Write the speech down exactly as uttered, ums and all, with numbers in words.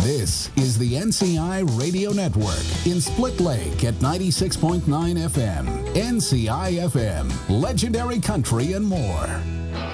This is the N C I Radio Network in Split Lake at ninety-six point nine F M. N C I F M, legendary country and more.